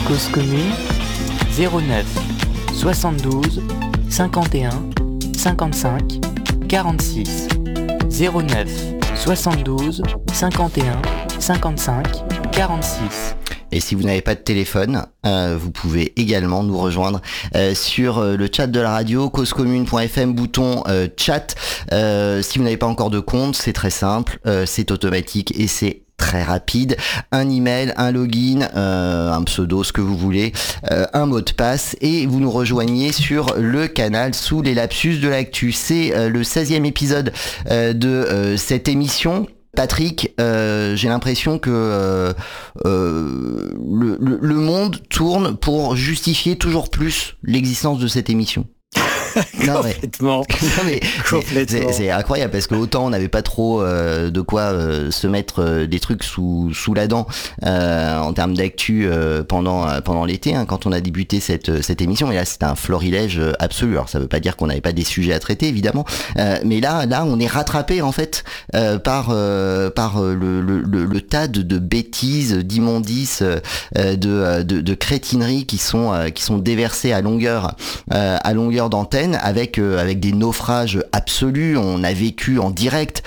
Cause commune 09 72 51 55 46 09 72 51 55 46. Et si vous n'avez pas de téléphone, vous pouvez également nous rejoindre sur le chat de la radio, causecommune.fm, bouton chat. Si vous n'avez pas encore de compte, c'est très simple, c'est automatique et c'est très rapide. Un email, un login, un pseudo, ce que vous voulez, un mot de passe et vous nous rejoignez sur le canal sous les lapsus de l'actu. C'est le 16e épisode de cette émission. Patrick, j'ai l'impression que le monde tourne pour justifier toujours plus l'existence de cette émission. Complètement. C'est incroyable parce que autant on n'avait pas trop de quoi se mettre des trucs sous la dent en termes d'actu pendant l'été quand on a débuté cette émission, et là c'était un florilège absolu. Alors ça veut pas dire qu'on n'avait pas des sujets à traiter évidemment, mais là on est rattrapé en fait par le tas de bêtises, d'immondices, de crétineries qui sont déversées à longueur d'antenne, avec des naufrages absolus. On a vécu en direct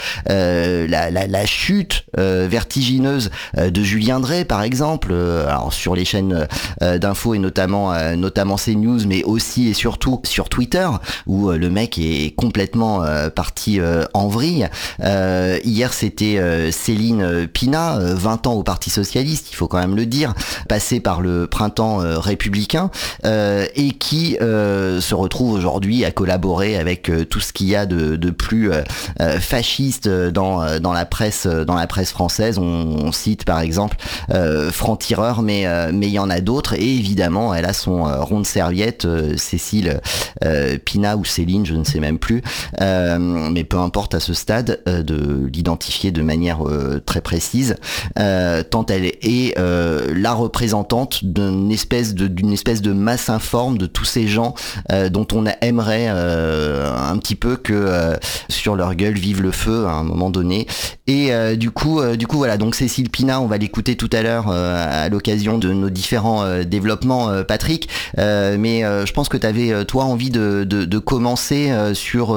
la chute vertigineuse de Julien Drey par exemple, alors sur les chaînes d'infos et notamment CNews, mais aussi et surtout sur Twitter où le mec est complètement parti en vrille. Hier c'était Céline Pina, 20 ans au Parti Socialiste, il faut quand même le dire, passée par le printemps républicain, et qui se retrouve aujourd'hui à collaborer avec tout ce qu'il y a de plus fasciste dans la presse française. On cite par exemple Franc-Tireur, mais il y en a d'autres, et évidemment elle a son rond de serviette, Cécile Pina ou Céline, je ne sais même plus, mais peu importe à ce stade de l'identifier de manière très précise, tant elle est la représentante d'une espèce de masse informe de tous ces gens dont on aimerait un petit peu que sur leur gueule vive le feu à un moment donné. Et du coup voilà, donc Cécile Pina, on va l'écouter tout à l'heure à l'occasion de nos différents développements, Patrick, mais je pense que tu avais toi envie de commencer sur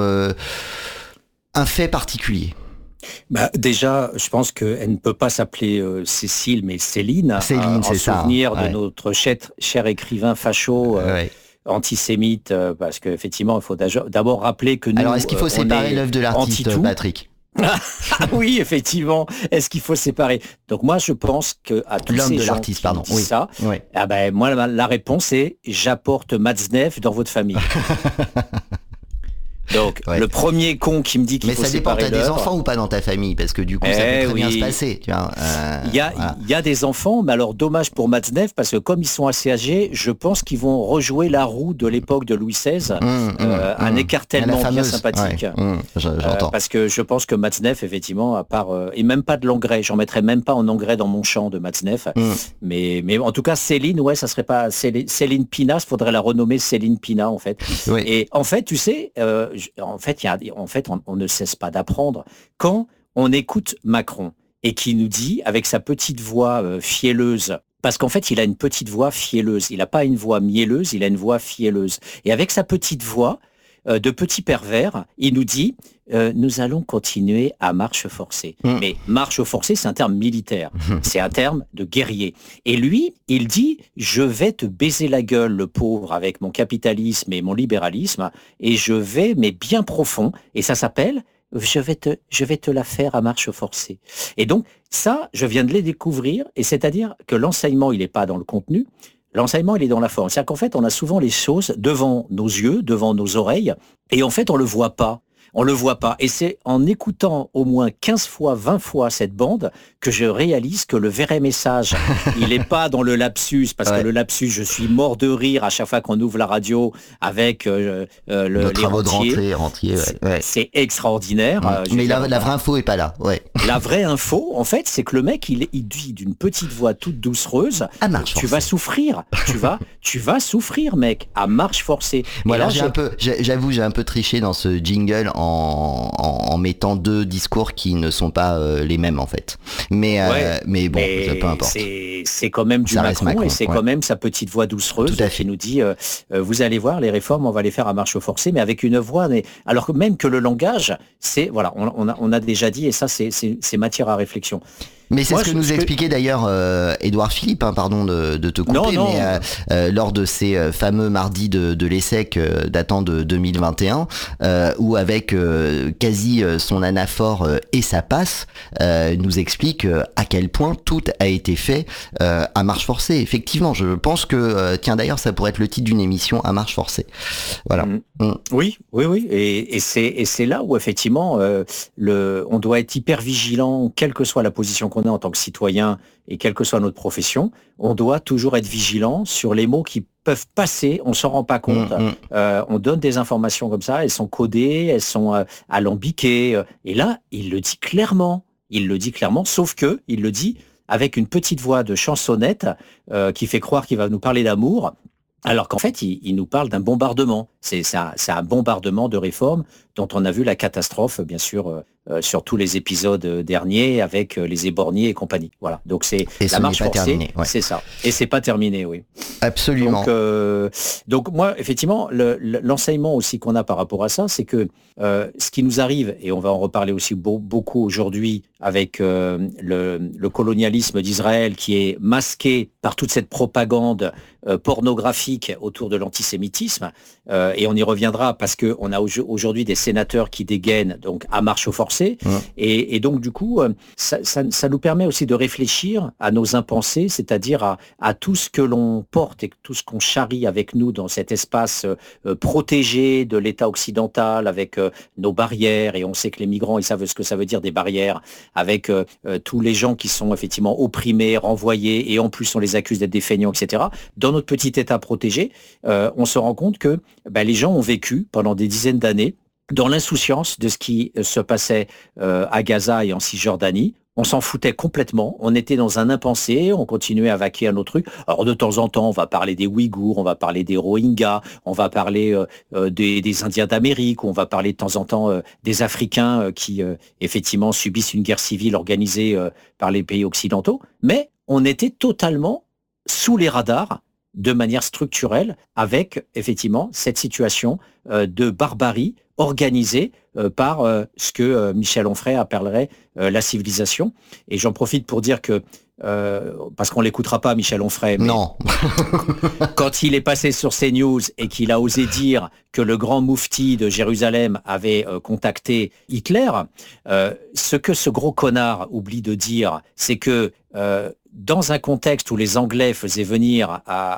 un fait particulier. Déjà, je pense qu'elle ne peut pas s'appeler Cécile, mais Céline, c'est en ça, souvenir ouais. de notre cher écrivain facho, antisémite, parce qu'effectivement, il faut d'abord rappeler que nous... Alors, est-ce qu'il faut séparer l'œuvre de l'artiste, Patrick? Oui, effectivement. Est-ce qu'il faut séparer? Donc moi, je pense que à tous ces gens qui disent ça, moi, la réponse est: j'apporte Matzneff dans votre famille. Donc, le premier con qui me dit qu'il faut séparer l'œuvre... Mais ça dépend, t'as des enfants ou pas dans ta famille? Parce que du coup, ça peut très bien se passer. Tu vois, il y a des enfants, mais alors dommage pour Matzneff, parce que comme ils sont assez âgés, je pense qu'ils vont rejouer la roue de l'époque de Louis XVI, un écartellement bien sympathique. J'entends. Parce que je pense que Matzneff, effectivement, à part... et même pas de l'engrais, j'en mettrais même pas en engrais dans mon champ de Matzneff. Mais en tout cas, Céline, ça serait pas... Céline Pina, il faudrait la renommer Céline Pina, en fait. Oui. Et en fait, tu sais... on ne cesse pas d'apprendre. Quand on écoute Macron et qui nous dit, avec sa petite voix fielleuse, parce qu'en fait, il a une petite voix fielleuse. Il n'a pas une voix mielleuse, il a une voix fielleuse. Et avec sa petite voix de petit pervers, il nous dit nous allons continuer à marche forcée. Mais marche forcée, c'est un terme militaire. C'est un terme de guerrier. Et lui, il dit je vais te baiser la gueule, le pauvre, avec mon capitalisme et mon libéralisme, et je vais, mais bien profond, et ça s'appelle je vais te la faire à marche forcée. Et donc, ça, je viens de les découvrir, et c'est-à-dire que l'enseignement, il n'est pas dans le contenu, l'enseignement, il est dans la forme. C'est-à-dire qu'en fait, on a souvent les choses devant nos yeux, devant nos oreilles, et en fait, on le voit pas. On le voit pas. Et c'est en écoutant au moins 15 fois, 20 fois cette bande que je réalise que le vrai message, il n'est pas dans le lapsus, parce que le lapsus, je suis mort de rire à chaque fois qu'on ouvre la radio avec les travaux de rentier. C'est extraordinaire. Mais la vraie info est pas là. La vraie info, en fait, c'est que le mec, il dit d'une petite voix toute doucereuse, tu vas souffrir, tu vas souffrir, mec, à marche forcée. Moi, alors j'avoue, j'ai un peu triché dans ce jingle en mettant deux discours qui ne sont pas les mêmes en fait. Mais bon, ça peu importe. C'est quand même du Macron et c'est quand même sa petite voix doucereuse qui nous dit vous allez voir, les réformes, on va les faire à marche forcée, mais avec une voix. Alors que même que le langage, c'est voilà, on a déjà dit, et ça c'est matière à réflexion. Mais c'est ce que nous expliquait d'ailleurs Édouard Philippe, pardon de te couper, mais lors de ces fameux mardis de l'ESSEC datant de 2021, où avec quasi son anaphore et sa passe, nous explique à quel point tout a été fait à marche forcée. Effectivement, je pense que, tiens d'ailleurs, ça pourrait être le titre d'une émission à marche forcée. Voilà. Oui, et c'est là où effectivement on doit être hyper vigilant, quelle que soit la position qu'on a en tant que citoyen et quelle que soit notre profession, on doit toujours être vigilant sur les mots qui peuvent passer, on s'en rend pas compte. On donne des informations comme ça, elles sont codées, elles sont alambiquées, et là, il le dit clairement, sauf que il le dit avec une petite voix de chansonnette qui fait croire qu'il va nous parler d'amour, alors qu'en fait, il nous parle d'un bombardement. C'est un bombardement de réformes dont on a vu la catastrophe, bien sûr, sur tous les épisodes derniers avec les éborgnés et compagnie. Voilà. Donc c'est la marche forcée, c'est ça. Et c'est pas terminé, oui. Absolument. Donc moi, effectivement, l'enseignement aussi qu'on a par rapport à ça, c'est que ce qui nous arrive, et on va en reparler aussi beaucoup aujourd'hui avec le colonialisme d'Israël qui est masqué par toute cette propagande pornographique autour de l'antisémitisme, et on y reviendra parce qu'on a aujourd'hui des sénateurs qui dégainent donc à marche forcée, et donc du coup ça nous permet aussi de réfléchir à nos impensés, c'est-à-dire à tout ce que l'on porte et tout ce qu'on charrie avec nous dans cet espace protégé de l'État occidental avec nos barrières, et on sait que les migrants ils savent ce que ça veut dire des barrières, avec tous les gens qui sont effectivement opprimés, renvoyés, et en plus on les accuse d'être des feignants, etc. Dans notre petit État protégé, on se rend compte que les gens ont vécu pendant des dizaines d'années dans l'insouciance de ce qui se passait à Gaza et en Cisjordanie. On s'en foutait complètement, on était dans un impensé, on continuait à vaquer à nos trucs. Alors de temps en temps, on va parler des Ouïghours, on va parler des Rohingyas, on va parler des Indiens d'Amérique, on va parler de temps en temps des Africains qui effectivement subissent une guerre civile organisée par les pays occidentaux. Mais on était totalement sous les radars de manière structurelle avec effectivement cette situation de barbarie organisée par ce que Michel Onfray appellerait la civilisation. Et j'en profite pour dire que, parce qu'on l'écoutera pas Michel Onfray, mais non. Quand il est passé sur CNews et qu'il a osé dire que le grand moufti de Jérusalem avait contacté Hitler, ce que ce gros connard oublie de dire, c'est que dans un contexte où les Anglais faisaient venir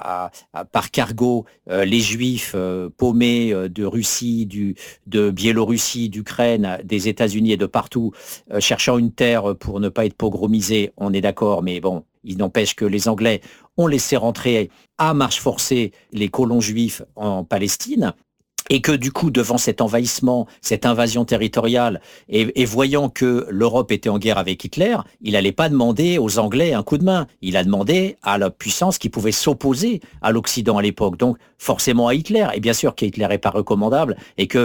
par cargo les Juifs paumés de Russie, de Biélorussie, d'Ukraine, des États-Unis et de partout, cherchant une terre pour ne pas être pogromisés, on est d'accord, mais bon, il n'empêche que les Anglais ont laissé rentrer à marche forcée les colons juifs en Palestine. Et que du coup, devant cet envahissement, cette invasion territoriale, et voyant que l'Europe était en guerre avec Hitler, il n'allait pas demander aux Anglais un coup de main. Il a demandé à la puissance qui pouvait s'opposer à l'Occident à l'époque. Donc forcément à Hitler. Et bien sûr qu'Hitler n'est pas recommandable.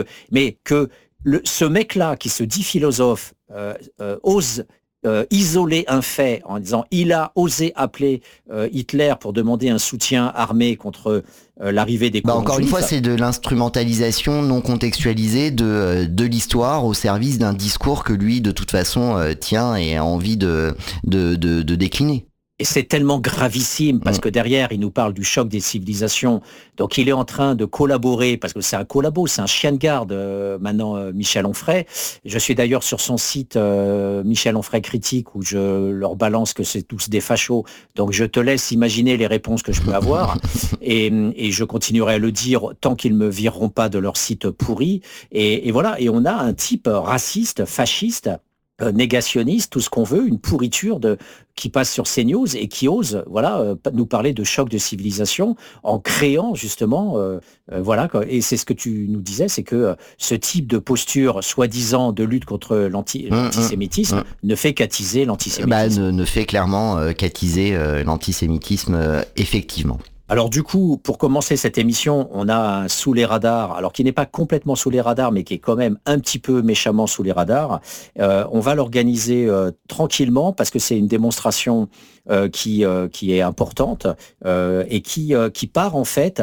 Ce mec-là qui se dit philosophe ose isoler un fait en disant il a osé appeler Hitler pour demander un soutien armé contre l'arrivée des colons encore juifs. Une fois, c'est de l'instrumentalisation non contextualisée de l'histoire au service d'un discours que lui, de toute façon, tient et a envie de décliner. Et c'est tellement gravissime parce que derrière, il nous parle du choc des civilisations. Donc, il est en train de collaborer, parce que c'est un collabo, c'est un chien de garde maintenant, Michel Onfray. Je suis d'ailleurs sur son site Michel Onfray Critique où je leur balance que c'est tous des fachos. Donc, je te laisse imaginer les réponses que je peux avoir. Et je continuerai à le dire tant qu'ils me vireront pas de leur site pourri. Et voilà. Et on a un type raciste, fasciste, négationniste, tout ce qu'on veut, une pourriture qui passe sur CNews et qui ose nous parler de choc de civilisation en créant justement et c'est ce que tu nous disais, c'est que ce type de posture soi-disant de lutte contre l'antisémitisme ne fait qu'attiser l'antisémitisme. Ne fait clairement qu'attiser l'antisémitisme, effectivement. Alors du coup, pour commencer cette émission, on a un sous les radars, alors qui n'est pas complètement sous les radars, mais qui est quand même un petit peu méchamment sous les radars. On va l'organiser tranquillement parce que c'est une démonstration qui est importante et qui part en fait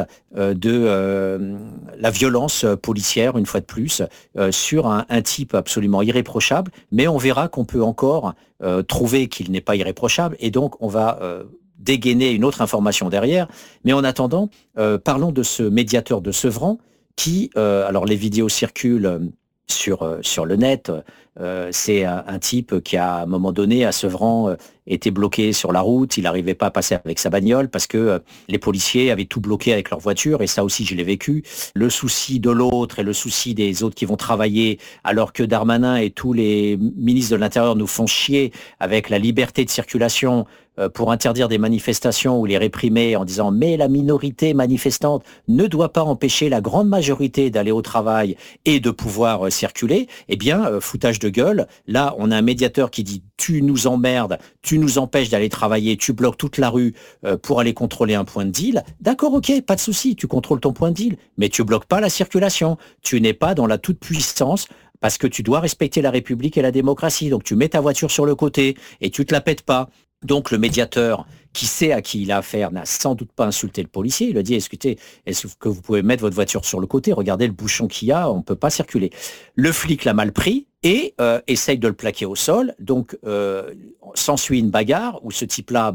de la violence policière, une fois de plus, sur un type absolument irréprochable. Mais on verra qu'on peut encore trouver qu'il n'est pas irréprochable et donc on va dégainer une autre information derrière. Mais en attendant, parlons de ce médiateur de Sevran qui, alors les vidéos circulent sur le net, c'est un type qui à un moment donné à Sevran était bloqué sur la route, il n'arrivait pas à passer avec sa bagnole parce que les policiers avaient tout bloqué avec leur voiture et ça aussi je l'ai vécu. Le souci de l'autre et le souci des autres qui vont travailler alors que Darmanin et tous les ministres de l'Intérieur nous font chier avec la liberté de circulation pour interdire des manifestations ou les réprimer en disant mais la minorité manifestante ne doit pas empêcher la grande majorité d'aller au travail et de pouvoir circuler, eh bien foutage de gueule. Là on a un médiateur qui dit tu nous emmerdes, tu nous empêches d'aller travailler, tu bloques toute la rue pour aller contrôler un point de deal. D'accord, ok, pas de souci, tu contrôles ton point de deal, mais tu bloques pas la circulation. Tu n'es pas dans la toute-puissance parce que tu dois respecter la République et la démocratie. Donc tu mets ta voiture sur le côté et tu te la pètes pas. Donc le médiateur qui sait à qui il a affaire n'a sans doute pas insulté le policier. Il lui a dit, écoutez, est-ce que vous pouvez mettre votre voiture sur le côté? Regardez le bouchon qu'il y a, on ne peut pas circuler. Le flic l'a mal pris et essaye de le plaquer au sol. Donc s'ensuit une bagarre où ce type-là,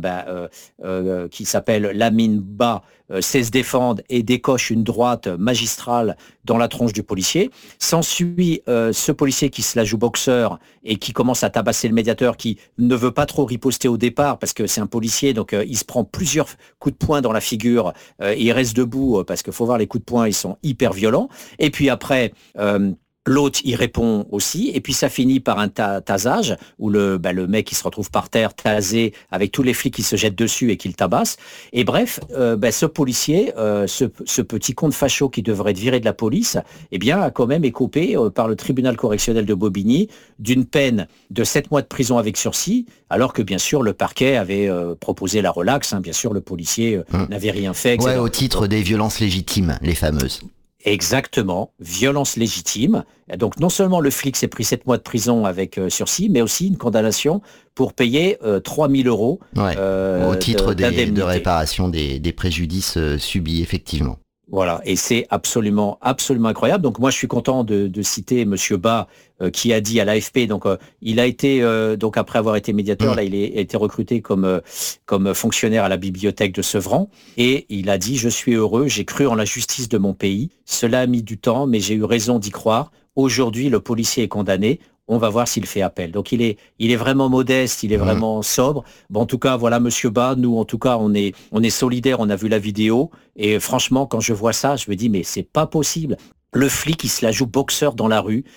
qui s'appelle Lamine Ba, sait se défendre et décoche une droite magistrale dans la tronche du policier. S'ensuit ce policier qui se la joue boxeur et qui commence à tabasser le médiateur qui ne veut pas trop riposter au départ parce que c'est un policier, donc il se prend plusieurs coups de poing dans la figure et il reste debout parce qu'il faut voir les coups de poing, ils sont hyper violents. Et puis après... l'autre y répond aussi, et puis ça finit par un tasage où le mec il se retrouve par terre tasé avec tous les flics qui se jettent dessus et qui le tabassent. Et bref, ce policier, ce petit con de facho qui devrait être viré de la police, eh bien a quand même écopé par le tribunal correctionnel de Bobigny d'une peine de 7 mois de prison avec sursis, alors que bien sûr le parquet avait proposé la relaxe. Bien sûr le policier n'avait rien fait. Etc. Ouais, au titre des violences légitimes, les fameuses. Exactement, violence légitime. Donc non seulement le flic s'est pris 7 mois de prison avec sursis, mais aussi une condamnation pour payer 3 000 € au titre de réparation des préjudices subis, effectivement. Voilà, et c'est absolument incroyable. Donc moi, je suis content de citer Monsieur Ba, qui a dit à l'AFP. Donc il a été, donc après avoir été médiateur, là, il a été recruté comme fonctionnaire à la bibliothèque de Sevran, et il a dit: je suis heureux, j'ai cru en la justice de mon pays. Cela a mis du temps, mais j'ai eu raison d'y croire. Aujourd'hui, le policier est condamné. On va voir s'il fait appel. Donc il est vraiment modeste, il est vraiment sobre. Bon, en tout cas, voilà, Monsieur Ba, nous, en tout cas, on est solidaires, on a vu la vidéo. Et franchement, quand je vois ça, je me dis, mais c'est pas possible. Le flic, il se la joue boxeur dans la rue.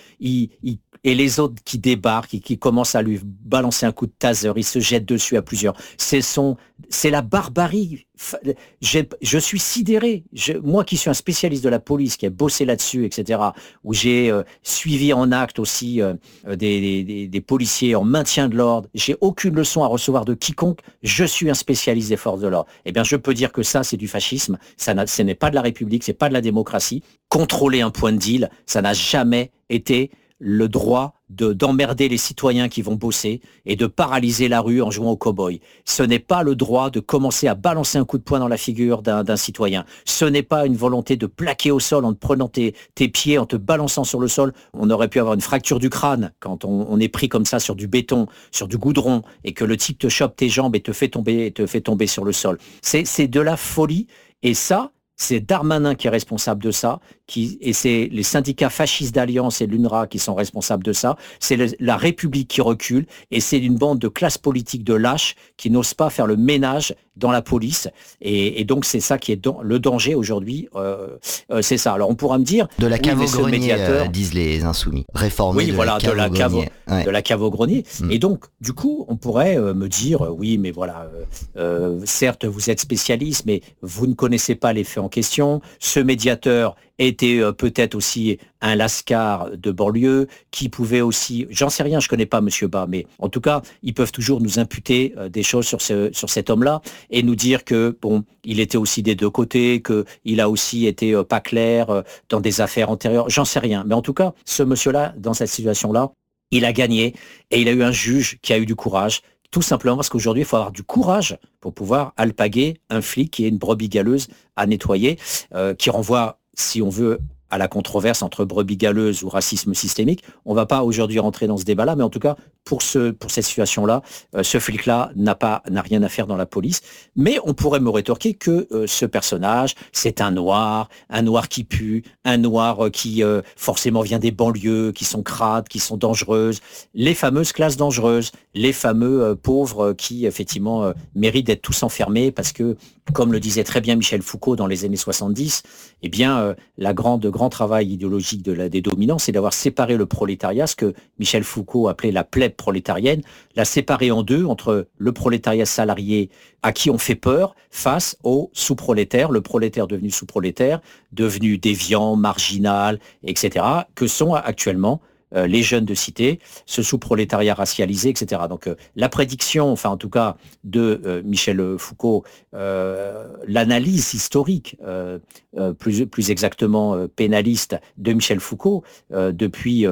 Et les autres qui débarquent et qui commencent à lui balancer un coup de taser, ils se jettent dessus à plusieurs. C'est la barbarie. Je suis sidéré. Moi qui suis un spécialiste de la police, qui a bossé là-dessus, etc., où j'ai suivi en acte aussi des policiers en maintien de l'ordre, j'ai aucune leçon à recevoir de quiconque. Je suis un spécialiste des forces de l'ordre. Eh bien, je peux dire que ça, c'est du fascisme. Ce n'est pas de la République, c'est pas de la démocratie. Contrôler un point de deal, ça n'a jamais été le droit d'emmerder les citoyens qui vont bosser et de paralyser la rue en jouant au cow-boy. Ce n'est pas le droit de commencer à balancer un coup de poing dans la figure d'un citoyen. Ce n'est pas une volonté de plaquer au sol en te prenant tes pieds, en te balançant sur le sol. On aurait pu avoir une fracture du crâne quand on est pris comme ça sur du béton, sur du goudron, et que le type te chope tes jambes et te fait tomber sur le sol. C'est de la folie, et ça, c'est Darmanin qui est responsable de ça, et c'est les syndicats fascistes d'Alliance et de l'UNRWA qui sont responsables de ça. C'est la République qui recule, et c'est une bande de classe politique de lâches qui n'osent pas faire le ménage dans la police. Et donc c'est ça qui est le danger aujourd'hui. C'est ça. Alors on pourra me dire... De la cave au grenier, disent les insoumis. Réformer de la cave au grenier. Et donc, du coup, on pourrait me dire, oui, mais voilà, certes, vous êtes spécialiste, mais vous ne connaissez pas les faits en question. Ce médiateur était peut-être aussi un lascar de banlieue, qui pouvait aussi, j'en sais rien, je connais pas Monsieur Bas, mais en tout cas, ils peuvent toujours nous imputer des choses sur cet homme-là et nous dire que bon, il était aussi des deux côtés, que il a aussi été pas clair dans des affaires antérieures, j'en sais rien. Mais en tout cas, ce monsieur-là, dans cette situation-là, il a gagné et il a eu un juge qui a eu du courage. Tout simplement parce qu'aujourd'hui, il faut avoir du courage pour pouvoir alpaguer un flic qui est une brebis galeuse à nettoyer, qui renvoie, si on veut, à la controverse entre brebis galeuse ou racisme systémique. On ne va pas aujourd'hui rentrer dans ce débat-là, mais en tout cas, pour cette situation-là, ce flic-là n'a rien à faire dans la police. Mais on pourrait me rétorquer que ce personnage, c'est un noir qui pue, un noir qui forcément vient des banlieues, qui sont crades, qui sont dangereuses, les fameuses classes dangereuses, les fameux pauvres qui, effectivement, méritent d'être tous enfermés parce que, comme le disait très bien Michel Foucault dans les années 70, eh bien, grand travail idéologique des dominants, c'est d'avoir séparé le prolétariat, ce que Michel Foucault appelait la plèbe prolétarienne, la séparer en deux entre le prolétariat salarié à qui on fait peur face au sous-prolétaire, le prolétaire devenu sous-prolétaire, devenu déviant, marginal, etc., que sont actuellement les jeunes de cité, ce sous-prolétariat racialisé, etc. Donc la prédiction, enfin en tout cas de Michel Foucault, l'analyse historique, plus exactement pénaliste de Michel Foucault, depuis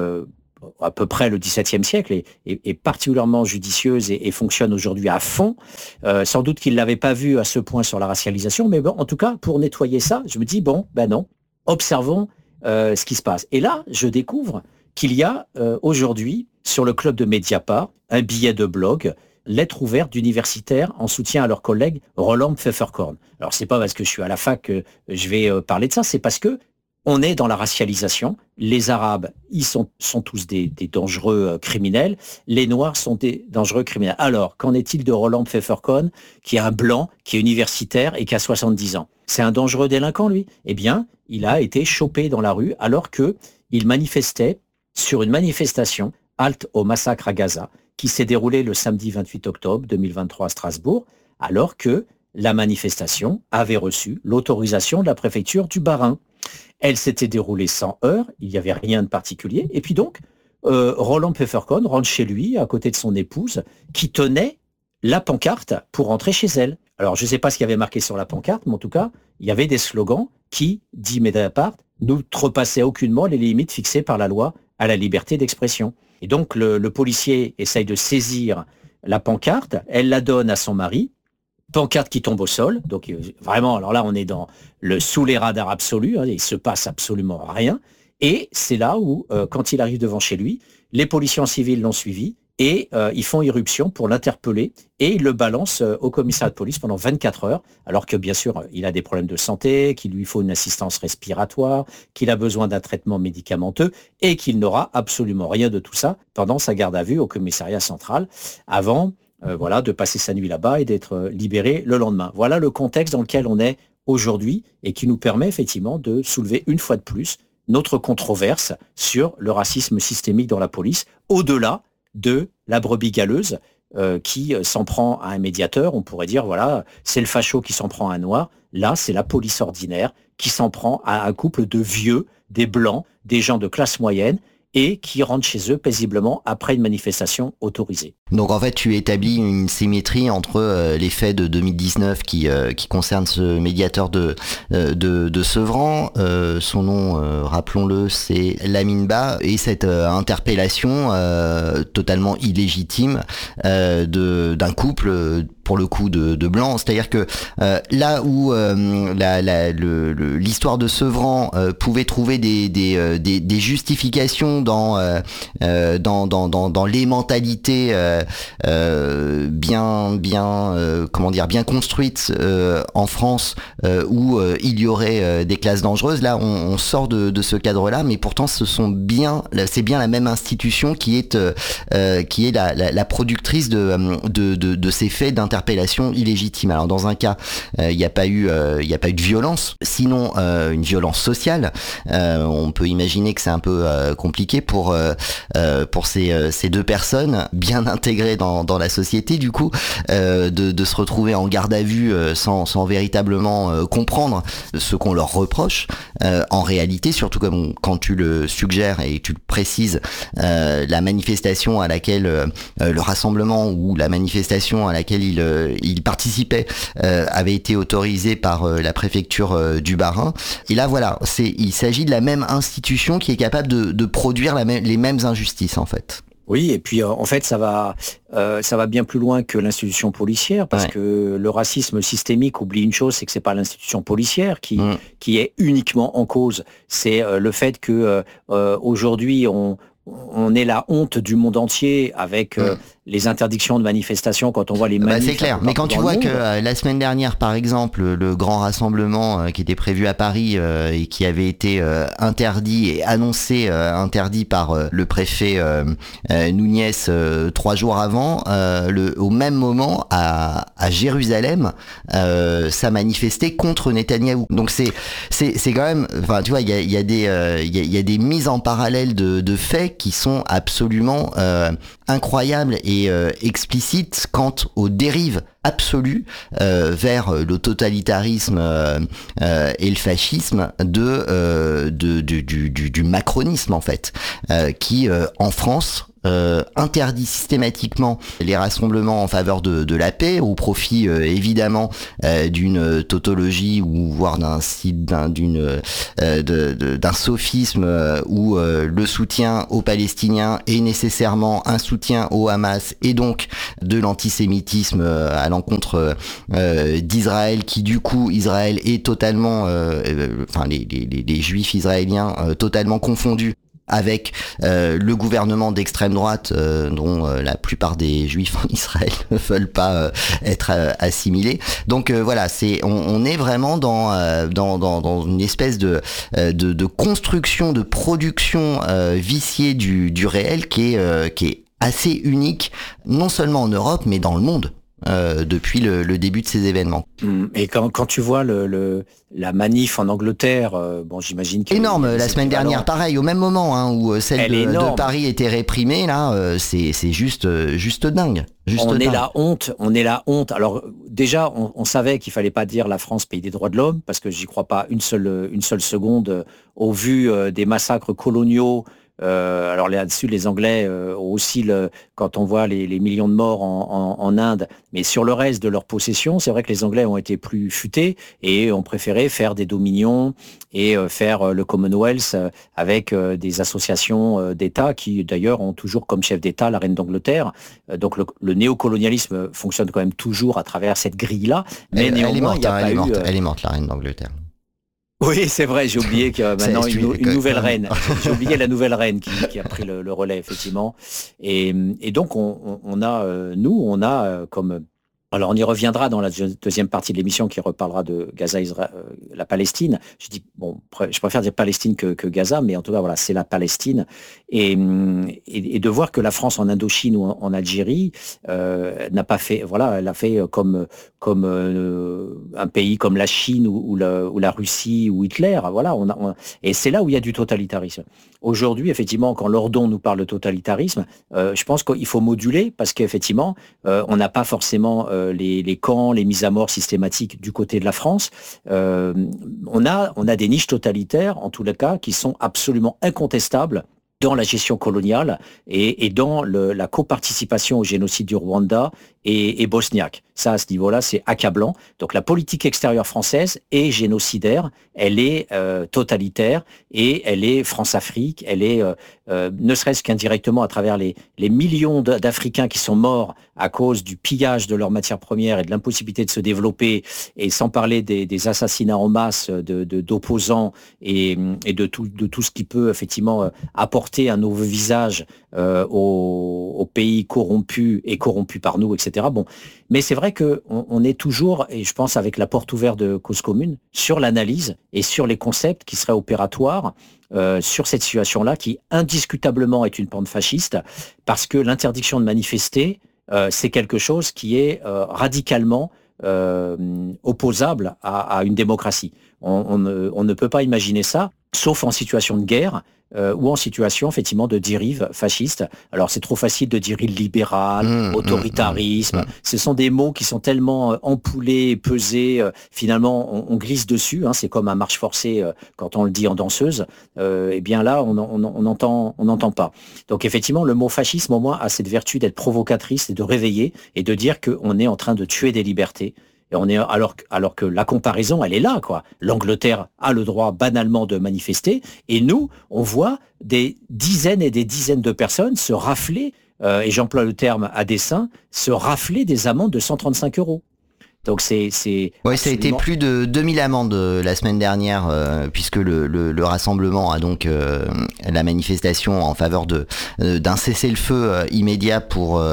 à peu près le XVIIe siècle, est particulièrement judicieuse et fonctionne aujourd'hui à fond. Sans doute qu'il ne l'avait pas vu à ce point sur la racialisation, mais bon, en tout cas, pour nettoyer ça, je me dis, bon, ben non, observons ce qui se passe. Et là, je découvre qu'il y a aujourd'hui, sur le club de Mediapart, un billet de blog, lettre ouverte d'universitaires en soutien à leur collègue Roland Pfefferkorn. Alors, c'est pas parce que je suis à la fac que je vais parler de ça, c'est parce que on est dans la racialisation. Les Arabes, ils sont tous des dangereux criminels. Les Noirs sont des dangereux criminels. Alors, qu'en est-il de Roland Pfefferkorn, qui est un blanc, qui est universitaire et qui a 70 ans? C'est un dangereux délinquant, lui? Eh bien, il a été chopé dans la rue alors qu'il manifestait sur une manifestation halte au massacre à Gaza, qui s'est déroulée le samedi 28 octobre 2023 à Strasbourg, alors que la manifestation avait reçu l'autorisation de la préfecture du Bas-Rhin. Elle s'était déroulée sans heurts, il n'y avait rien de particulier. Et puis donc, Roland Pfefferkorn rentre chez lui, à côté de son épouse, qui tenait la pancarte pour rentrer chez elle. Alors, je ne sais pas ce qu'il y avait marqué sur la pancarte, mais en tout cas, il y avait des slogans qui, dit Mediapart, n'outrepassaient aucunement les limites fixées par la loi à la liberté d'expression. Et donc, le policier essaye de saisir la pancarte, elle la donne à son mari, pancarte qui tombe au sol. Donc, vraiment, alors là, on est sous les radars absolus, hein, il ne se passe absolument rien. Et c'est là où, quand il arrive devant chez lui, les policiers en civil l'ont suivi et ils font irruption pour l'interpeller et ils le balancent au commissariat de police pendant 24 heures, alors que bien sûr, il a des problèmes de santé, qu'il lui faut une assistance respiratoire, qu'il a besoin d'un traitement médicamenteux et qu'il n'aura absolument rien de tout ça pendant sa garde à vue au commissariat central avant de passer sa nuit là-bas et d'être libéré le lendemain. Voilà le contexte dans lequel on est aujourd'hui et qui nous permet effectivement de soulever une fois de plus notre controverse sur le racisme systémique dans la police, au-delà de la brebis galeuse qui s'en prend à un médiateur. On pourrait dire, voilà, c'est le facho qui s'en prend à un noir. Là, c'est la police ordinaire qui s'en prend à un couple de vieux, des blancs, des gens de classe moyenne, et qui rentrent chez eux paisiblement après une manifestation autorisée. Donc en fait, tu établis une symétrie entre les faits de 2019 qui concernent ce médiateur de Sevran, son nom, rappelons-le, c'est Lamine Ba, et cette interpellation totalement illégitime d'un couple, pour le coup de blancs. C'est-à-dire que là où l'histoire de Sevran pouvait trouver des justifications dans les mentalités bien construites en France où il y aurait des classes dangereuses. Là, on sort de ce cadre-là, mais pourtant c'est bien la même institution qui est la productrice de ces faits d'interpellation interpellation illégitime. Alors dans un cas, il n'y a pas eu de violence, sinon une violence sociale. On peut imaginer que c'est un peu compliqué pour ces deux personnes bien intégrées dans la société, du coup, de se retrouver en garde à vue sans véritablement comprendre ce qu'on leur reproche. En réalité, surtout comme quand tu le suggères et tu le précises, la manifestation à laquelle le rassemblement ou la manifestation à laquelle il participait avait été autorisée par la préfecture du Bas-Rhin. Et là, voilà, il s'agit de la même institution qui est capable de produire les mêmes injustices, en fait. Oui, et puis en fait, ça va bien plus loin que l'institution policière, parce que le racisme systémique oublie une chose, c'est que c'est pas l'institution policière qui est uniquement en cause. C'est le fait que aujourd'hui on est la honte du monde entier avec les interdictions de manifestation quand on voit les manifs. C'est clair, mais quand tu vois que la semaine dernière, par exemple, le grand rassemblement qui était prévu à Paris et qui avait été interdit et annoncé interdit par le préfet Núñez 3 jours avant, au même moment à Jérusalem, ça manifestait contre Netanyahou. Donc c'est quand même, enfin tu vois, il y a des mises en parallèle de faits qui sont absolument incroyables et explicites quant aux dérives absolues vers le totalitarisme et le fascisme du macronisme, en fait, qui en France interdit systématiquement les rassemblements en faveur de la paix au profit évidemment d'une tautologie ou voire d'un sophisme où le soutien aux Palestiniens est nécessairement un soutien au Hamas et donc de l'antisémitisme à l'encontre d'Israël, qui du coup Israël est totalement les juifs israéliens totalement confondus avec le gouvernement d'extrême droite dont la plupart des juifs en Israël ne veulent pas être assimilés. Donc voilà, on est vraiment dans une espèce de construction, de production viciée du réel qui est assez unique, non seulement en Europe, mais dans le monde. Depuis le début de ces événements. Et quand tu vois la manif en Angleterre, j'imagine que... Énorme, la semaine dernière, pareil, au même moment où celle de Paris était réprimée, là, c'est juste dingue. On est la honte. Alors déjà, on savait qu'il fallait pas dire la France pays des droits de l'homme, parce que j'y crois pas une seule seconde, au vu des massacres coloniaux. Alors là-dessus, les Anglais ont aussi, quand on voit les millions de morts en Inde, mais sur le reste de leur possession, c'est vrai que les Anglais ont été plus futés et ont préféré faire des dominions et faire le Commonwealth avec des associations d'États qui d'ailleurs ont toujours comme chef d'État la reine d'Angleterre. Donc le néocolonialisme fonctionne quand même toujours à travers cette grille-là. Mais elle est morte, la reine d'Angleterre. Oui, c'est vrai, j'ai oublié qu'il y a maintenant une nouvelle reine. J'ai oublié la nouvelle reine qui a pris le relais, effectivement. Et donc, on a comme... Alors, on y reviendra dans la deuxième partie de l'émission qui reparlera de Gaza, Israël, la Palestine. Je préfère dire Palestine que Gaza, mais en tout cas, voilà, c'est la Palestine. Et de voir que la France en Indochine ou en Algérie n'a pas fait, voilà, elle a fait comme un pays comme la Chine ou la Russie ou Hitler. Voilà, et c'est là où il y a du totalitarisme. Aujourd'hui, effectivement, quand Lordon nous parle de totalitarisme, je pense qu'il faut moduler parce qu'effectivement, on n'a pas forcément les camps, les mises à mort systématiques du côté de la France. On a des niches totalitaires, en tous les cas, qui sont absolument incontestables dans la gestion coloniale et dans la coparticipation au génocide du Rwanda et bosniaque. Ça, à ce niveau-là, c'est accablant. Donc la politique extérieure française est génocidaire, elle est totalitaire et elle est France-Afrique, elle est, ne serait-ce qu'indirectement à travers les millions d'Africains qui sont morts à cause du pillage de leurs matières premières et de l'impossibilité de se développer, et sans parler des assassinats en masse d'opposants et de tout ce qui peut effectivement apporter un nouveau visage aux pays corrompus et corrompus par nous, etc. Bon, mais c'est vrai qu'on est toujours, et je pense avec la porte ouverte de Cause Commune, sur l'analyse et sur les concepts qui seraient opératoires sur cette situation-là, qui indiscutablement est une pente fasciste, parce que l'interdiction de manifester c'est quelque chose qui est radicalement opposable à une démocratie. On ne peut pas imaginer ça, sauf en situation de guerre ou en situation effectivement de dérive fasciste. Alors c'est trop facile de dire illibéral, autoritarisme. Ce sont des mots qui sont tellement empoulés, pesés. Finalement, on glisse dessus. C'est comme un marche forcée quand on le dit en danseuse. Eh bien là, on n'entend pas. Donc effectivement, le mot fascisme au moins a cette vertu d'être provocatrice et de réveiller et de dire qu'on est en train de tuer des libertés. Et on est, alors que la comparaison, elle est là, quoi. L'Angleterre a le droit banalement de manifester, et nous, on voit des dizaines et des dizaines de personnes se rafler, et j'emploie le terme à dessein, se rafler des amendes de 135 €. Donc c'est ouais, ça a été plus de 2000 amendes la semaine dernière, puisque le rassemblement a donc la manifestation en faveur d'un cessez-le-feu immédiat pour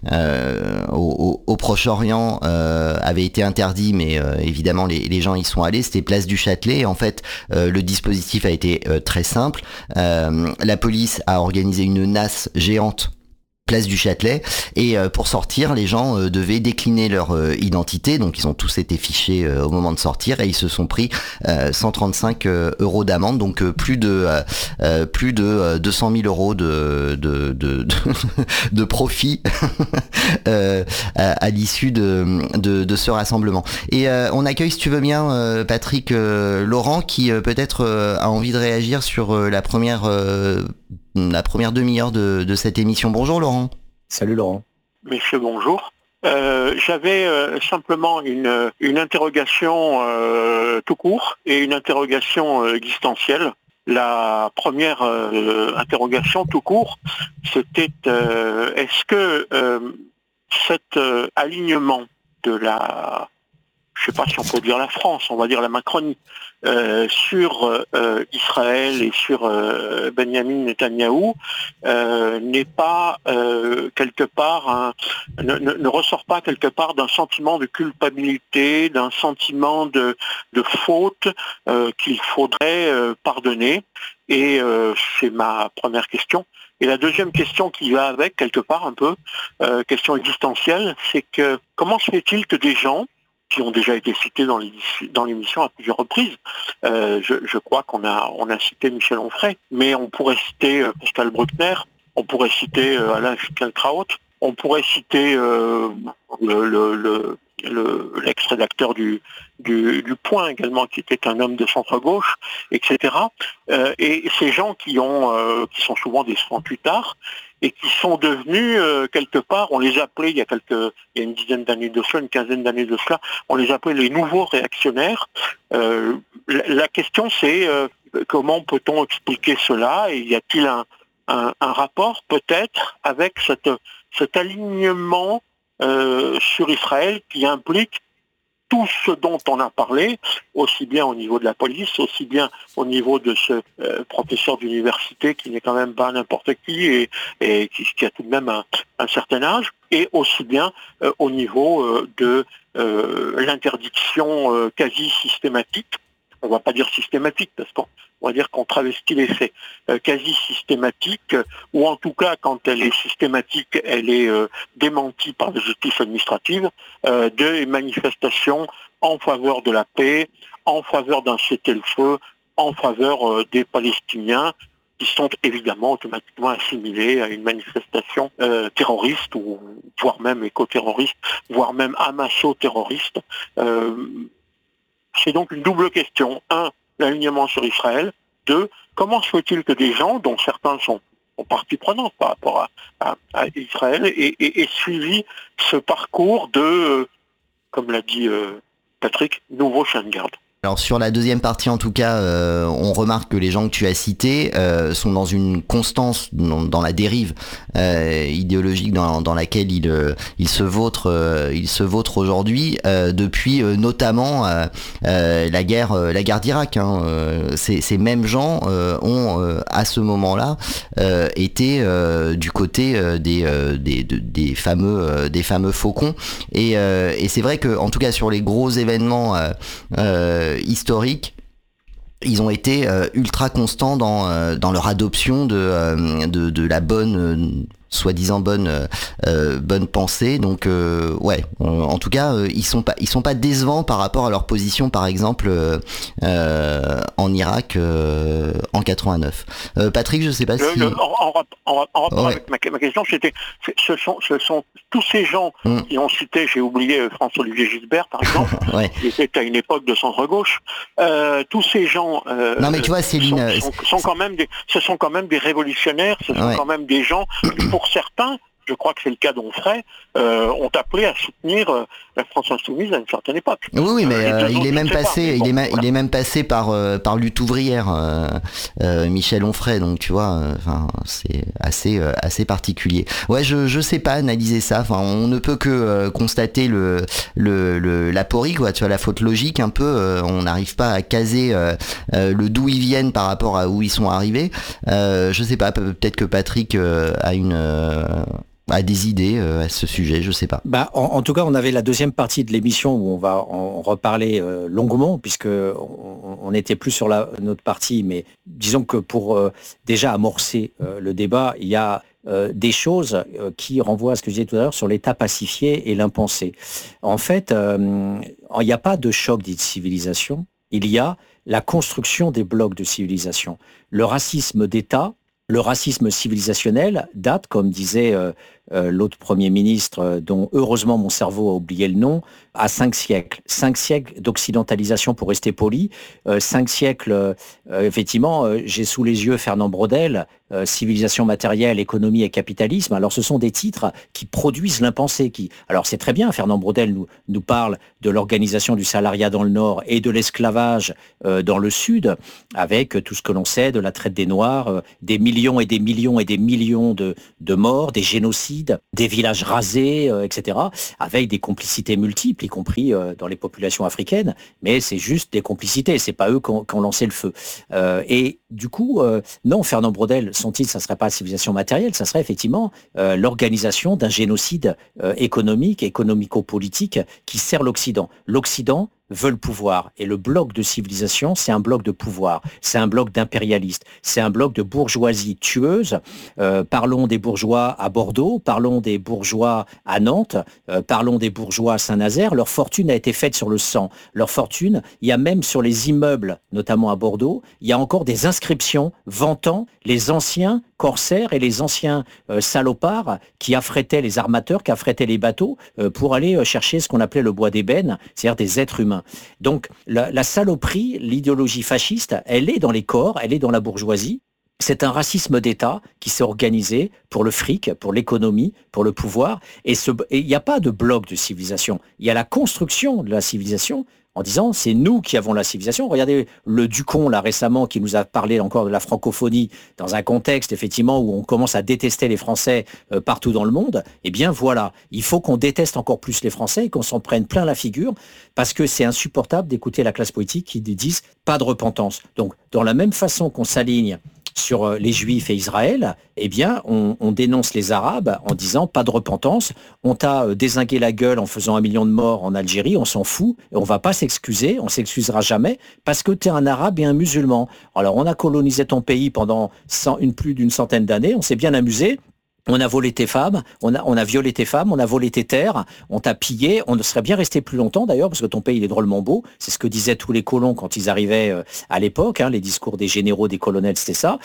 au Proche-Orient avait été interdit, mais évidemment les gens y sont allés. C'était place du Châtelet. En fait, le dispositif a été très simple. La police a organisé une nasse géante place du Châtelet, et pour sortir, les gens devaient décliner leur identité, donc ils ont tous été fichés au moment de sortir, et ils se sont pris 135 € d'amende, donc plus de 200 000 € de profit à l'issue de ce rassemblement. Et on accueille, si tu veux bien, Patrick Laurent, qui peut-être a envie de réagir sur la première demi-heure de cette émission. Bonjour Laurent. Salut Laurent. Messieurs, bonjour. J'avais simplement une interrogation tout court et une interrogation existentielle. La première interrogation tout court, c'était est-ce que cet alignement de la, je ne sais pas si on peut dire la France, on va dire la Macronie, sur Israël et sur Benyamin Netanyahou n'est pas quelque part ne ressort pas quelque part d'un sentiment de culpabilité, d'un sentiment de faute qu'il faudrait pardonner. Et c'est ma première question. Et la deuxième question qui va avec, quelque part un peu, question existentielle, c'est que comment se fait-il que des gens qui ont déjà été cités dans l'émission à plusieurs reprises. Je crois qu'on a cité Michel Onfray, mais on pourrait citer Pascal Bruckner, on pourrait citer Alain Finkielkraut, on pourrait citer l'ex-rédacteur du Point également, qui était un homme de centre-gauche, etc. Et ces gens qui sont souvent des 68ards, et qui sont devenus quelque part, on les appelait il y a une dizaine d'années de cela, une quinzaine d'années de cela, on les appelait les nouveaux réactionnaires. La question c'est comment peut-on expliquer cela, et y a-t-il un rapport peut-être avec cet alignement sur Israël qui implique tout ce dont on a parlé, aussi bien au niveau de la police, aussi bien au niveau de ce professeur d'université qui n'est quand même pas n'importe qui et qui a tout de même un certain âge, et aussi bien au niveau de l'interdiction quasi systématique, on ne va pas dire systématique parce qu'on va dire qu'on travestit les faits, quasi systématique, ou en tout cas quand elle est systématique, elle est démentie par la justice administrative, de manifestations en faveur de la paix, en faveur d'un cessez-le-feu, en faveur des Palestiniens, qui sont évidemment automatiquement assimilés à une manifestation terroriste, ou voire même éco-terroriste, voire même amasso-terroriste. C'est donc une double question. 1, l'alignement sur Israël. 2, comment se fait-il que des gens, dont certains sont partie prenante par rapport à Israël, aient suivi ce parcours de, comme l'a dit Patrick, nouveau chien de garde? Alors sur la deuxième partie en tout cas, on remarque que les gens que tu as cités sont dans une constance dans la dérive idéologique dans laquelle ils se vautrent aujourd'hui depuis notamment la guerre d'Irak. Ces mêmes gens ont à ce moment-là été du côté des fameux faucons, et c'est vrai que en tout cas sur les gros événements historiques, ils ont été ultra constants dans leur adoption de la bonne soi-disant bonne pensée. Donc en tout cas ils sont pas décevants par rapport à leur position par exemple en Irak en 89. Patrick, je sais pas si en rapport avec ma question, ce sont tous ces gens qui ont cité, j'ai oublié François-Olivier Gisbert par exemple, qui était à une époque de centre-gauche, tous ces gens non mais tu vois Céline, sont quand même des révolutionnaires, ce sont quand même des gens qui, pour certains, je crois que c'est le cas d'Onfray, ont appelé à soutenir la France insoumise à une certaine époque. Oui, mais il est même passé par lutte ouvrière, Michel Onfray, donc tu vois, c'est assez particulier. Ouais, je sais pas analyser ça. Enfin, on ne peut que constater l'aporie, quoi. Tu vois, la faute logique un peu. On n'arrive pas à caser le d'où ils viennent par rapport à où ils sont arrivés. Je sais pas. Peut-être que Patrick a des idées à ce sujet, je sais pas. En tout cas, on avait la deuxième partie de l'émission où on va en reparler longuement, puisque on n'était plus sur notre partie, mais disons que pour déjà amorcer le débat, il y a des choses qui renvoient à ce que je disais tout à l'heure sur l'État pacifié et l'impensé. En fait, il n'y a pas de choc des civilisations, il y a la construction des blocs de civilisation. Le racisme d'État, le racisme civilisationnel date, comme disait l'autre Premier ministre, dont heureusement mon cerveau a oublié le nom, à 5 siècles. 5 siècles d'occidentalisation, pour rester poli. 5 siècles, effectivement, j'ai sous les yeux Fernand Braudel, Civilisation matérielle, économie et capitalisme. Alors ce sont des titres qui produisent l'impensé. Alors c'est très bien, Fernand Braudel nous parle de l'organisation du salariat dans le Nord et de l'esclavage dans le Sud, avec tout ce que l'on sait de la traite des Noirs, des millions et des millions et des millions de morts, des génocides, des villages rasés, etc., avec des complicités multiples, y compris dans les populations africaines, mais c'est juste des complicités, c'est pas eux qui ont lancé le feu. Et du coup, non, Fernand Braudel, son titre, ça serait pas civilisation matérielle, ça serait effectivement l'organisation d'un génocide économique, économico-politique qui sert l'Occident. L'Occident veut le pouvoir. Et le bloc de civilisation, c'est un bloc de pouvoir, c'est un bloc d'impérialistes, c'est un bloc de bourgeoisie tueuse. Parlons des bourgeois à Bordeaux, parlons des bourgeois à Nantes, parlons des bourgeois à Saint-Nazaire. Leur fortune a été faite sur le sang. Leur fortune, il y a même sur les immeubles, notamment à Bordeaux, il y a encore des inscriptions vantant les anciens corsaires et les anciens salopards qui affrétaient les armateurs, qui affrétaient les bateaux pour aller chercher ce qu'on appelait le bois d'ébène, c'est-à-dire des êtres humains. Donc la saloperie, l'idéologie fasciste, elle est dans les corps, elle est dans la bourgeoisie. C'est un racisme d'État qui s'est organisé pour le fric, pour l'économie, pour le pouvoir. Et il n'y a pas de bloc de civilisation. Il y a la construction de la civilisation en disant c'est nous qui avons la civilisation. Regardez le Ducon là récemment qui nous a parlé encore de la francophonie dans un contexte effectivement où on commence à détester les Français partout dans le monde. Eh bien voilà, il faut qu'on déteste encore plus les Français et qu'on s'en prenne plein la figure parce que c'est insupportable d'écouter la classe politique qui disent pas de repentance. Donc dans la même façon qu'on s'aligne sur les Juifs et Israël, eh bien, on dénonce les Arabes en disant pas de repentance, on t'a dézingué la gueule en faisant 1 million de morts en Algérie, on s'en fout, et on va pas s'excuser, on s'excusera jamais, parce que tu es un Arabe et un musulman. Alors, on a colonisé ton pays pendant plus d'une centaine d'années, on s'est bien amusé. On a volé tes femmes, on a violé tes femmes, on a volé tes terres, on t'a pillé, on ne serait bien resté plus longtemps d'ailleurs, parce que ton pays il est drôlement beau, c'est ce que disaient tous les colons quand ils arrivaient à l'époque, les discours des généraux, des colonels, c'était ça,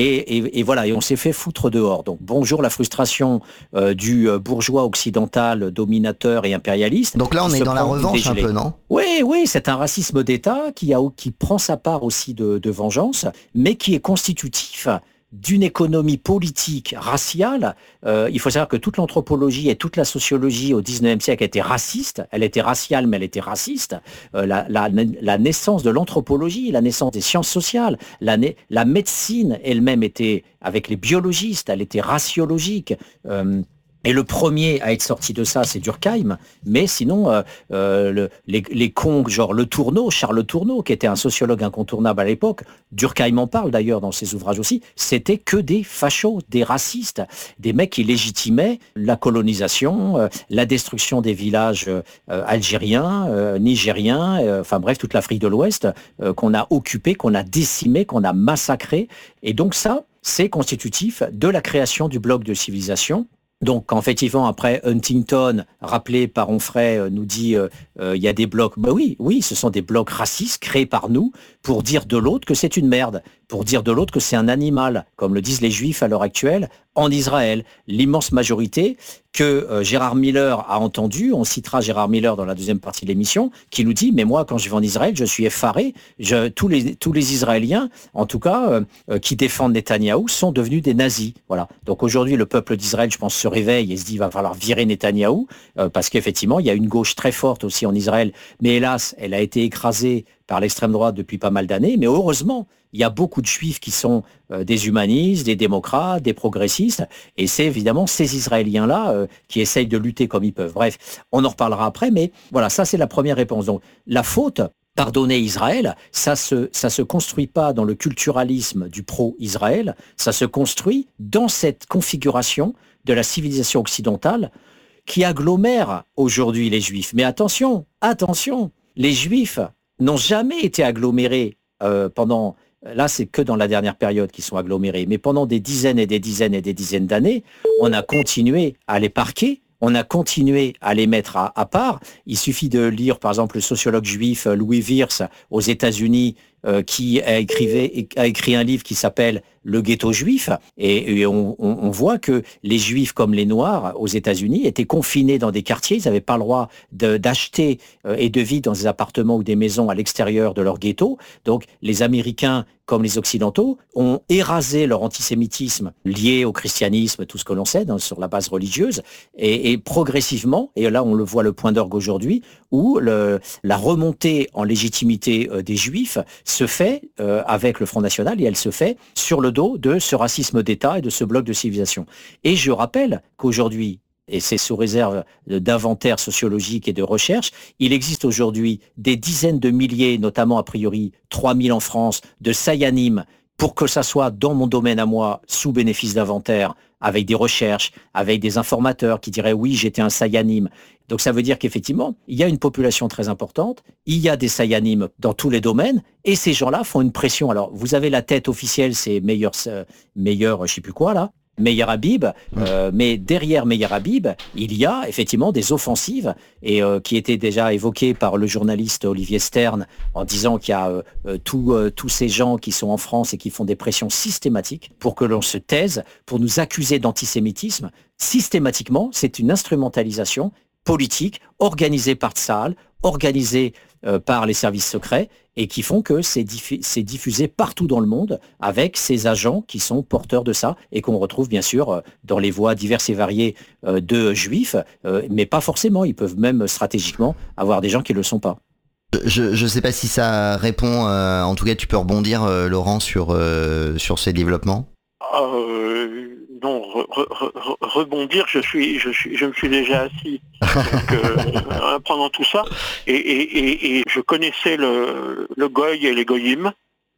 et voilà, et on s'est fait foutre dehors. Donc bonjour la frustration du bourgeois occidental, dominateur et impérialiste. Donc là on est dans la revanche un peu, non ? Oui, c'est un racisme d'État qui prend sa part aussi de vengeance, mais qui est constitutif d'une économie politique raciale. Il faut savoir que toute l'anthropologie et toute la sociologie au XIXe siècle était raciste. Elle était raciale, mais elle était raciste. La naissance de l'anthropologie, la naissance des sciences sociales, la médecine elle-même était, avec les biologistes, elle était raciologique. Et le premier à être sorti de ça, c'est Durkheim. Mais sinon, les cons, genre Charles Le Tourneau, qui était un sociologue incontournable à l'époque, Durkheim en parle d'ailleurs dans ses ouvrages aussi, c'était que des fachos, des racistes, des mecs qui légitimaient la colonisation, la destruction des villages algériens, nigériens, enfin bref, toute l'Afrique de l'Ouest, qu'on a occupé, qu'on a décimé, qu'on a massacré. Et donc ça c'est constitutif de la création du bloc de civilisation. Donc, quand effectivement, après Huntington, rappelé par Onfray, nous dit il y a des blocs. Ben oui, ce sont des blocs racistes créés par nous pour dire de l'autre que c'est une merde, pour dire de l'autre que c'est un animal, comme le disent les Juifs à l'heure actuelle en Israël. L'immense majorité que Gérard Miller a entendu, on citera Gérard Miller dans la deuxième partie de l'émission, qui nous dit, mais moi, quand je vais en Israël, je suis effaré. Tous les Israéliens, en tout cas, qui défendent Netanyahou, sont devenus des nazis. Voilà. Donc aujourd'hui, le peuple d'Israël, je pense, se réveille et se dit, il va falloir virer Netanyahou, parce qu'effectivement, il y a une gauche très forte aussi en Israël, mais hélas, elle a été écrasée par l'extrême droite depuis pas mal d'années, mais heureusement, il y a beaucoup de Juifs qui sont des humanistes, des démocrates, des progressistes, et c'est évidemment ces Israéliens-là qui essayent de lutter comme ils peuvent. Bref, on en reparlera après, mais voilà, ça c'est la première réponse. Donc la faute, pardonner Israël, ça se construit pas dans le culturalisme du pro-Israël, ça se construit dans cette configuration de la civilisation occidentale qui agglomère aujourd'hui les Juifs. Mais attention, les Juifs n'ont jamais été agglomérés pendant... Là, c'est que dans la dernière période qu'ils sont agglomérés. Mais pendant des dizaines et des dizaines et des dizaines d'années, on a continué à les parquer, on a continué à les mettre à part. Il suffit de lire, par exemple, le sociologue juif Louis Wirtz aux États-Unis, qui a écrit un livre qui s'appelle Le ghetto juif, et on voit que les Juifs comme les Noirs aux États-Unis étaient confinés dans des quartiers, ils n'avaient pas le droit d'acheter et de vivre dans des appartements ou des maisons à l'extérieur de leur ghetto. Donc les Américains comme les Occidentaux ont érasé leur antisémitisme lié au christianisme, tout ce que l'on sait sur la base religieuse, et progressivement, et là on le voit le point d'orgue aujourd'hui, où la remontée en légitimité des Juifs se fait avec le Front National, et elle se fait sur le dos de ce racisme d'État et de ce bloc de civilisation. Et je rappelle qu'aujourd'hui, et c'est sous réserve d'inventaire sociologique et de recherche, il existe aujourd'hui des dizaines de milliers, notamment a priori 3000 en France, de Sayanim, pour que ça soit dans mon domaine à moi, sous bénéfice d'inventaire, avec des recherches, avec des informateurs qui diraient oui, j'étais un Sayanim. Donc ça veut dire qu'effectivement, il y a une population très importante, il y a des Sayanim dans tous les domaines, et ces gens-là font une pression. Alors vous avez la tête officielle, c'est meilleur, je sais plus quoi là, Meir Habib, mais derrière Meir Habib, il y a effectivement des offensives et qui étaient déjà évoquées par le journaliste Olivier Stern en disant qu'il y a tous ces gens qui sont en France et qui font des pressions systématiques pour que l'on se taise, pour nous accuser d'antisémitisme. Systématiquement, c'est une instrumentalisation politique organisée par Tsahal, organisée par les services secrets, et qui font que c'est diffusé partout dans le monde avec ces agents qui sont porteurs de ça et qu'on retrouve bien sûr dans les voies diverses et variées de juifs, mais pas forcément, ils peuvent même stratégiquement avoir des gens qui ne le sont pas. Je ne sais pas si ça répond, en tout cas tu peux rebondir Laurent sur ces développements. Non, rebondir, je me suis déjà assis donc, pendant tout ça, et je connaissais le Goy et les Goyim,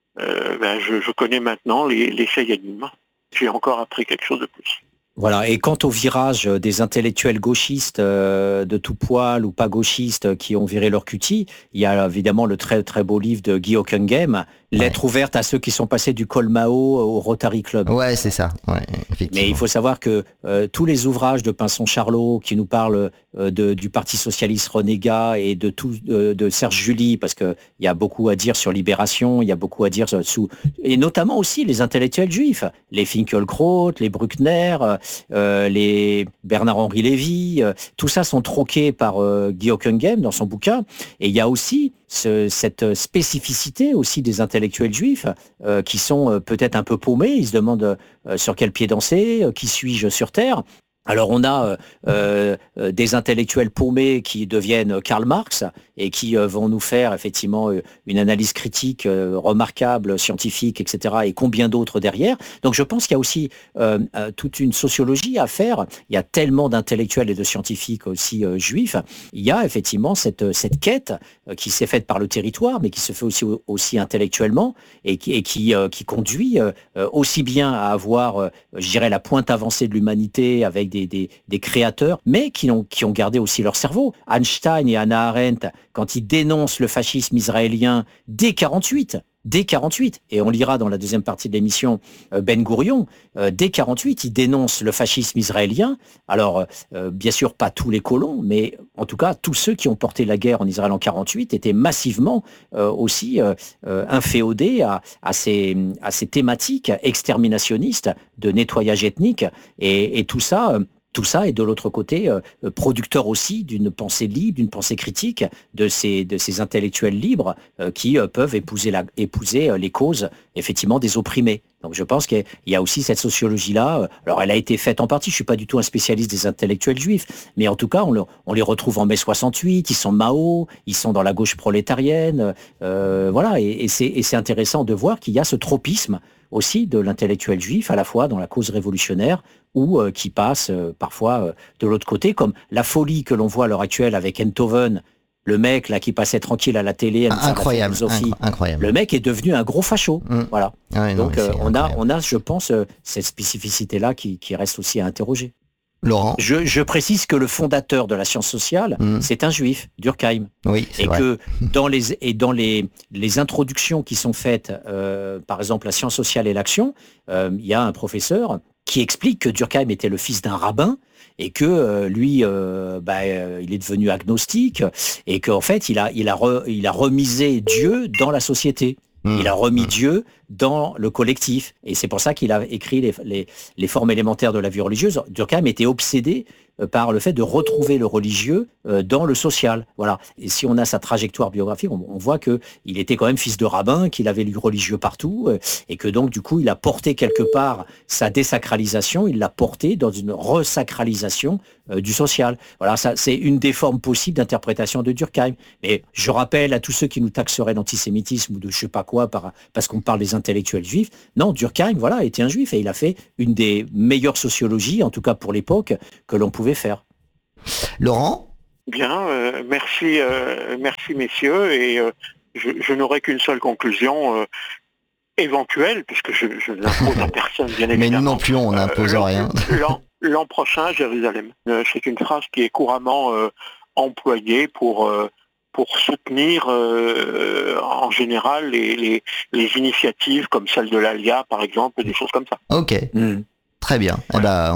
je connais maintenant les Sayanim. J'ai encore appris quelque chose de plus. Voilà, et quant au virage des intellectuels gauchistes de tout poil ou pas gauchistes qui ont viré leur cutie, il y a évidemment le très très beau livre de Guy Hockenheim, Lettre ouverte à ceux qui sont passés du Colmao au Rotary Club. Ouais, c'est ça. Ouais, effectivement. Mais il faut savoir que tous les ouvrages de Pinson-Charlot qui nous parlent du Parti socialiste renégat et de Serge July, parce qu'il y a beaucoup à dire sur Libération, il y a beaucoup à dire et notamment aussi les intellectuels juifs, les Finkielkraut, les Bruckner, les Bernard-Henri Lévy, tout ça sont troqués par Guy Hockenheim dans son bouquin. Et il y a aussi cette spécificité aussi des intellectuels juifs qui sont peut-être un peu paumés, ils se demandent sur quel pied danser, qui suis-je sur Terre. Alors on a des intellectuels paumés qui deviennent Karl Marx et qui vont nous faire effectivement une analyse critique remarquable, scientifique, etc. et combien d'autres derrière. Donc je pense qu'il y a aussi toute une sociologie à faire. Il y a tellement d'intellectuels et de scientifiques aussi juifs. Il y a effectivement cette quête qui s'est faite par le territoire, mais qui se fait aussi intellectuellement et qui conduit aussi bien à avoir, je dirais, la pointe avancée de l'humanité avec des créateurs, mais qui ont gardé aussi leur cerveau. Einstein et Hannah Arendt, quand ils dénoncent le fascisme israélien dès 48, dès 48, et on lira dans la deuxième partie de l'émission Ben Gourion, dès 48, il dénonce le fascisme israélien. Alors, bien sûr, pas tous les colons, mais en tout cas, tous ceux qui ont porté la guerre en Israël en 48 étaient massivement aussi inféodés à ces thématiques exterminationnistes de nettoyage ethnique, et tout ça... Tout ça est de l'autre côté producteur aussi d'une pensée libre, d'une pensée critique de ces intellectuels libres qui peuvent épouser les causes effectivement des opprimés. Donc je pense qu'il y a aussi cette sociologie-là. Alors elle a été faite en partie, je suis pas du tout un spécialiste des intellectuels juifs, mais en tout cas on les retrouve en mai 68, ils sont Mao, ils sont dans la gauche prolétarienne, voilà, et c'est intéressant de voir qu'il y a ce tropisme aussi de l'intellectuel juif, à la fois dans la cause révolutionnaire ou qui passe parfois de l'autre côté, comme la folie que l'on voit à l'heure actuelle avec Enthoven, le mec là qui passait tranquille à la télé, incroyable. Le mec est devenu un gros facho. Voilà. Ouais, donc on a, je pense, cette spécificité-là qui reste aussi à interroger. Laurent, je précise que le fondateur de la science sociale, c'est un juif, Durkheim. Oui, c'est vrai. Que dans les introductions qui sont faites, par exemple la science sociale et l'action, il y a un professeur qui explique que Durkheim était le fils d'un rabbin et que lui, il est devenu agnostique et qu'en fait, il a remisé Dieu dans la société. Il a remis Dieu dans le collectif. Et c'est pour ça qu'il a écrit les formes élémentaires de la vie religieuse. Durkheim était obsédé par le fait de retrouver le religieux dans le social. Voilà. Et si on a sa trajectoire biographique, on voit qu'il était quand même fils de rabbin, qu'il avait lu religieux partout, et que donc du coup il a porté quelque part sa désacralisation, il l'a porté dans une resacralisation du social. Voilà, ça c'est une des formes possibles d'interprétation de Durkheim. Mais je rappelle à tous ceux qui nous taxeraient d'antisémitisme ou de je sais pas quoi parce qu'on parle des intellectuels juifs, non, Durkheim, voilà, était un juif et il a fait une des meilleures sociologies, en tout cas pour l'époque, que l'on pouvait faire. Laurent ? Bien, merci messieurs, et je n'aurai qu'une seule conclusion éventuelle, puisque je n'impose à personne, bien évidemment. Mais nous non plus, on n'impose rien. L'an prochain, Jérusalem. C'est une phrase qui est couramment employée pour soutenir en général les initiatives comme celle de l'Alia, par exemple, des choses comme ça. Ok. Très bien. Voilà.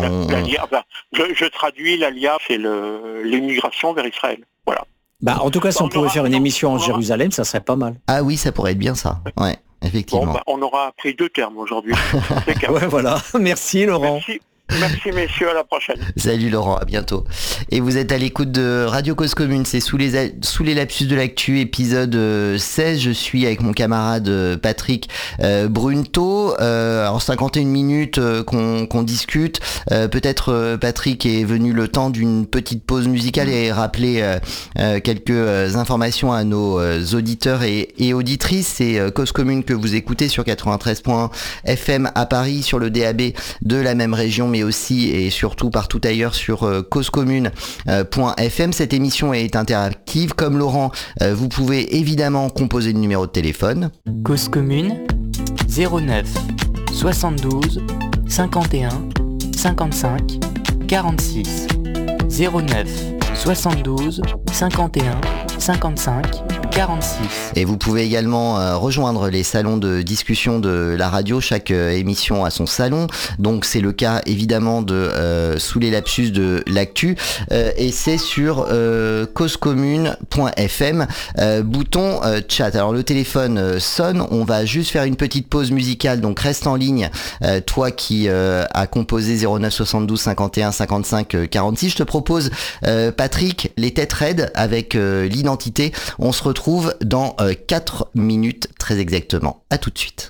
Je traduis l'Alia, c'est l'immigration vers Israël. Voilà. En tout cas, si on pouvait faire une émission en Jérusalem, ça serait pas mal. Ah oui, ça pourrait être bien ça. Ouais, effectivement. On aura appris 2 termes aujourd'hui. Ouais, voilà. Merci Laurent. Merci messieurs, à la prochaine. Salut Laurent, à bientôt. Et vous êtes à l'écoute de Radio Cause Commune, c'est sous les lapsus de l'actu, épisode 16. Je suis avec mon camarade Patrick Brunto. En 51 minutes qu'on discute. Peut-être Patrick est venu le temps d'une petite pause musicale et rappeler quelques informations à nos auditeurs et auditrices. C'est Cause Commune que vous écoutez sur 93.1 FM à Paris, sur le DAB de la même région, mais aussi et surtout partout ailleurs sur causecommune.fm. Cette émission est interactive. Comme Laurent, vous pouvez évidemment composer le numéro de téléphone. Cause commune 09 72 51 55 46 09 72 51 55 46. Et vous pouvez également rejoindre les salons de discussion de la radio. Chaque émission a son salon. Donc c'est le cas évidemment de Sous les lapsus de l'actu. Et c'est sur causecommune.fm, bouton chat. Alors le téléphone sonne. On va juste faire une petite pause musicale. Donc reste en ligne. Toi qui as composé 09 72 51 55 46. Je te propose, Patrick, les têtes raides avec l'identité. On se retrouve dans 4 minutes très exactement. À tout de suite.